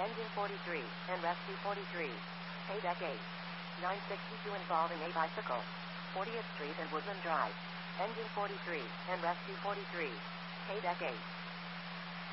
Engine 43, and rescue 43. Pay deck 8. 962 involving a bicycle. 40th Street and Woodland Drive. Engine 43, and rescue 43. Pay deck 8.